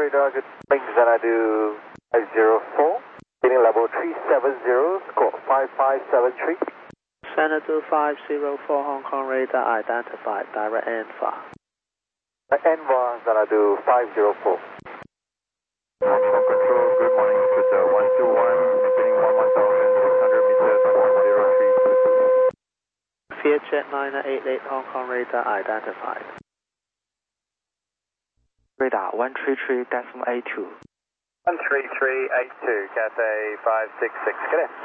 Radar, good morning, Xanadu 504, getting level 370, score 5573. Xanadu 504, Hong Kong radar identified, direct ANVA. ANVA, Xanadu 504. Actual control, good morning, with 121, maintaining 11,600 meters, 10322. Vietjet 988, Hong Kong radar identified. Radar 133.82. 13382, Cathay 566, get in.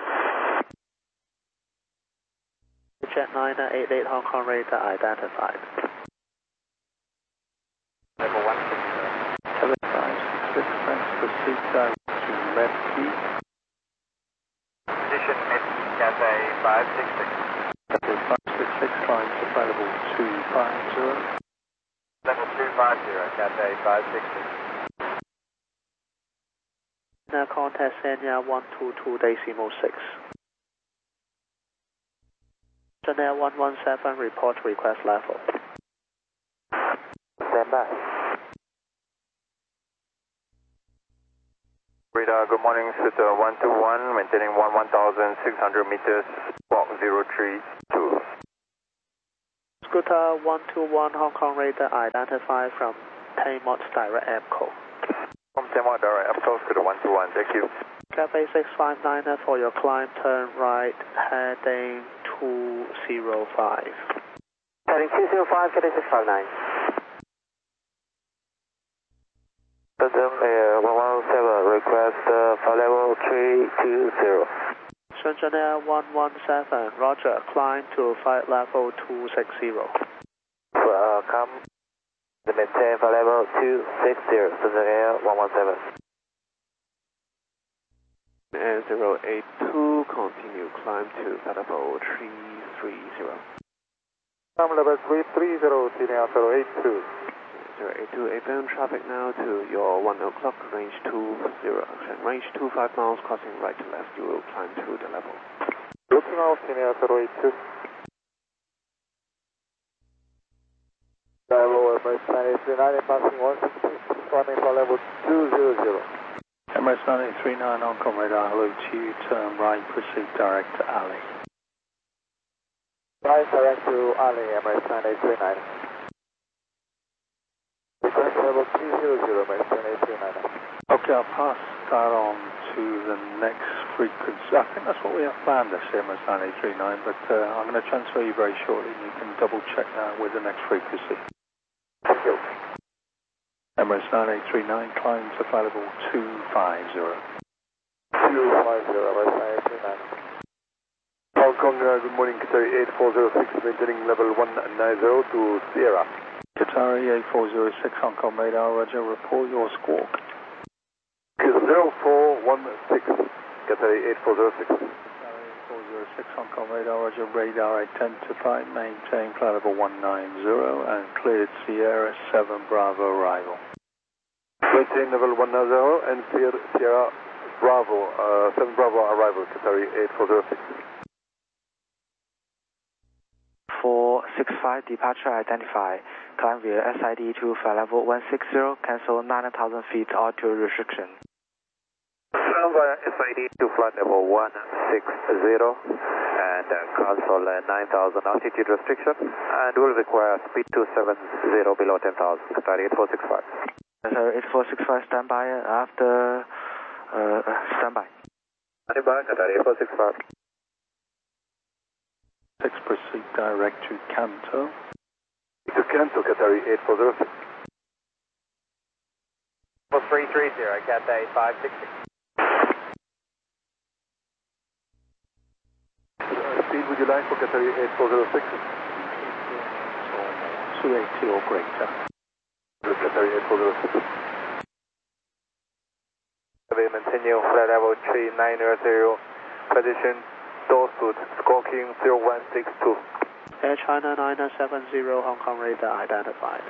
Vietjet 988, Hong Kong radar identified. Level 160. 7566, thanks, proceed direct to MED-T. Position MED-T, Cathay 566. Cathay 566, climbs available 250. Level 250, Cathay 566. Now contact Sanya 122.6. Chanel 117, report request level. Stand by. Radar, good morning, Suit 121, maintaining 11,600 meters, squawk 032. Scooter 121, Hong Kong radar identified from Taymot direct AMCO. From Taymot direct, approach to the 121, thank you. Cathay 659 for your climb, turn right, heading 205. Heading 205, Cathay 659. Shenzhen Air 117, request for level 320. Shenzhen Air 117, roger, climb to flight level 260. Come, maintain for level 260, Shenzhen Air 117. Air 082, continue climb to level 330. Come level 330, Senior 082. 082, APM traffic now to your 1 o'clock, range 20, and range 25 miles, crossing right to left, you will climb to the level. Looking out, Senior 082. Level Emirates 939, passing 160, running for level 200. Emirates 939, Hong Kong radar, hello to you, turn right, proceed direct to Ali. Right direct to Ali, Emirates 9839. Request level 300, Emirates 9839. Okay, I'll pass that on to the next frequency. I think that's what we have planned this Emirates 9839, but I'm going to transfer you very shortly and you can double check that with the next frequency. Thank you. Emirates 9839, climbs available 250. 250, Emirates 9839. Hong Kong, good morning, Qatari 8406, maintaining level 190 to Sierra. Qatari 8406, Hong Kong radar, roger, report your squawk. 0416, Qatari 8406. Qatari 8406, Hong Kong radar, roger, radar identified, maintain flight level 190 and cleared Sierra 7 Bravo arrival. Maintain level 190 and clear Sierra Bravo, 7 Bravo arrival, Qatari 8406. 465, departure identified. Climb via SID to flight level 160, cancel 9,000 feet altitude restriction. Climb via SID to flight level 160 and cancel 9,000 altitude restriction and will require speed 270 below 10,000, Qatari 8465. Sir, 8465, standby after standby. Standby, Qatari 8465. 6, proceed direct to Kanto. To Kanto, Qatari 8406. 330, Cathay 566. Speed would you like for Qatari 8406? 280 or greater. Qatari 8406. We maintain flight level 3900, position Dorsud, squawking 0162. Air China 970, Hong Kong radar identified.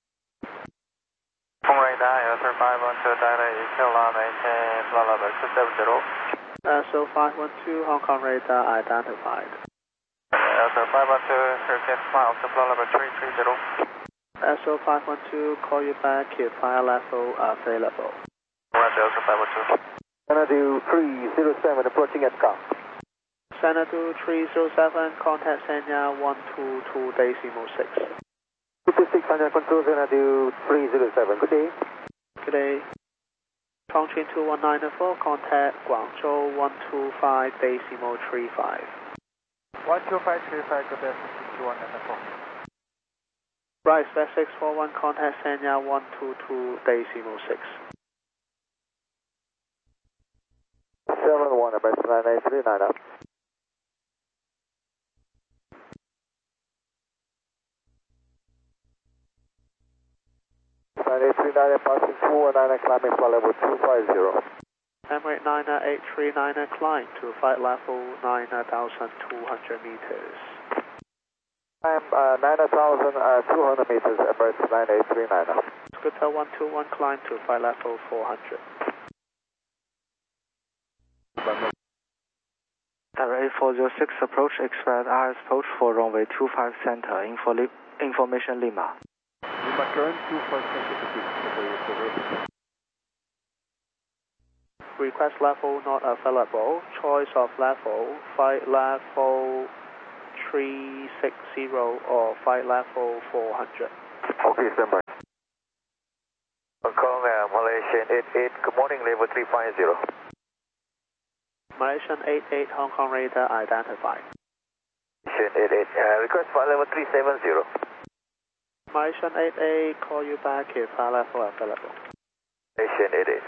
Hong Kong radar, Air 512, direct EQL, maintain flight level 270. So 512, Hong Kong radar identified. Air 512, 13 miles to flight level 330. SO512, call you back if fire level available. Roger, SO512. Xanadu 307 approaching at car. Xanadu 307, contact Sanya 122.6. 56 under control, Xanadu 307. Good day. Good day. Chongqing 21904, contact Guangzhou 125.35. 12535, good day, 21904. Right, West 641, contact Sanya 122.6. 71 about 9839 up. Passing 219 climbing flight level 250. Emirates 983 climb to flight level 9,200 meters. I'm 9,200 meters about 9839. Scooter 121 climb to flight level 400. Tower 406 approach express RS approach for runway 25 center, information Lima. Lima current 25 center. Request level not available. Choice of level, flight level 360 or flight level 400. Okay, stand by. Hong Kong, Malaysian 88, good morning, level 350. Malaysian 88, Hong Kong radar identified. Malaysian 88, request flight level 370. Malaysian 88, call you back if flight level available. Malaysian 88.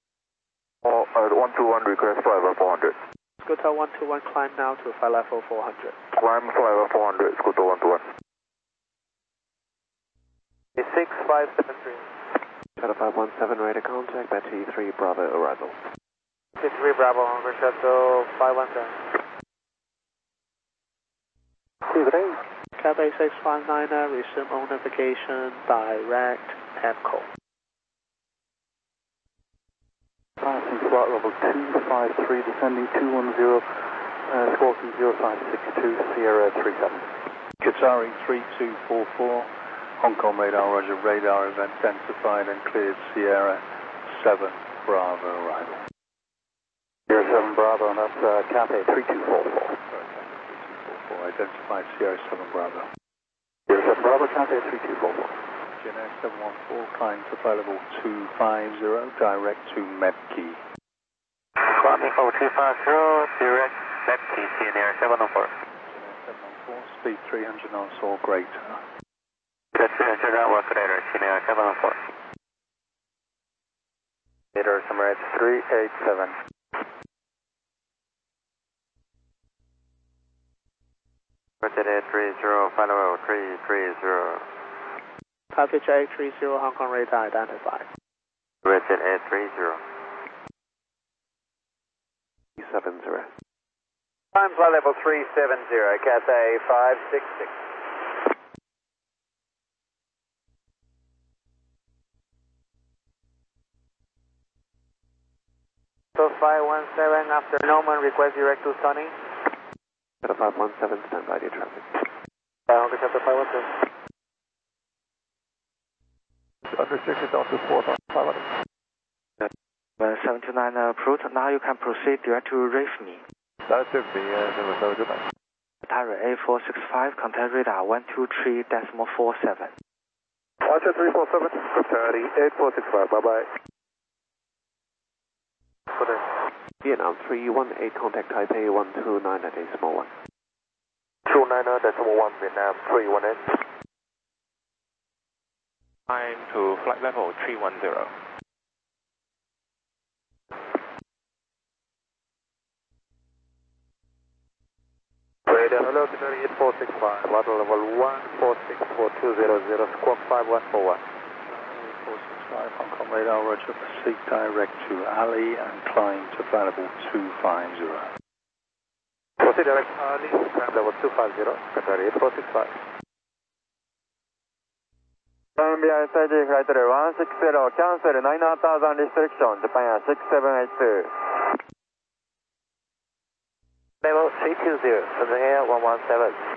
121 request flight level 400. Scooter 121 climb now to flight level 400. Climb flight level 400, Scooter 121. 6573. Shadow 517, radar contact, Betty 3 Bravo arrival. 3 Bravo, over Shadow 517. Good day. Cathay 659, resume on navigation, direct TEMCO. Passing flight level 253, descending 210, Squawking 0562, Sierra 37. Qatari 3244, Hong Kong radar, roger, radar event identified and cleared, Sierra 7 Bravo arrival. Sierra 7 Bravo, and that's Cathay 3244. Identified Sierra 7 Bravo. Sierra 7 Bravo, Cathay 3244. Air 714, climb to flight level 250, direct to Medkey. Climbing level 250, direct Medkey, Air 714. Air 714, speed 300 knots or greater. That's 300 knot work later, Air 714. Meter Emirates 387. Roger 830, flight level 330. Package 830, Hong Kong radar identified. Roger 830. 370. Climb flight level 370, Cathay 566. So 517 after Norman, request direct to Sunny. Shadow 517, stand by the traffic. Hong Kong Shadow 517. Unrestricted down to 4,500. 729 approach, now you can proceed direct to RAFME. That's it, number 729. Tower A465, contact radar 123.47. Roger 347, Qatari 8465, bye-bye. Good day. Vietnam 318, contact Taipei 129 at decimal 1. 290, decimal 1, Vietnam 318. Climb to flight level 310. Radio, hello, Qatari 8465, water level 1464200, squawk 5141. 465, Hong Kong radar, roger, proceed direct to Ali and climb to flight level 250. Proceed direct Ali, climb level 250, Qatari 8465. Columbia SID flight level 160, cancel 9,000 restriction, Japan 6782. Level 320, from the air 117,